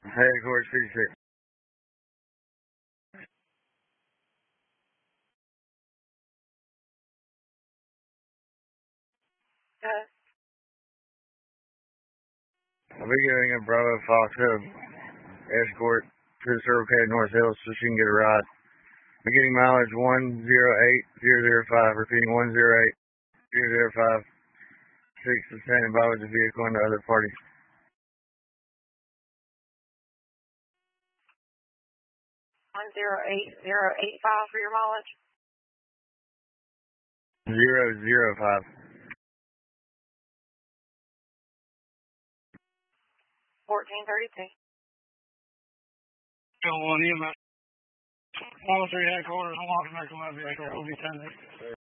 Headquarters 36. I'll be giving a Bravo Foxo escort to the Circle K North Hills so she can get a ride. I'm getting mileage 108005, repeating 108005. 6 is standing by with the vehicle and the other parties. 108,085 for your mileage. 005. 1432. Go on EMS. 103 headquarters. I'm walking back to my vehicle. It'll be 10 minutes.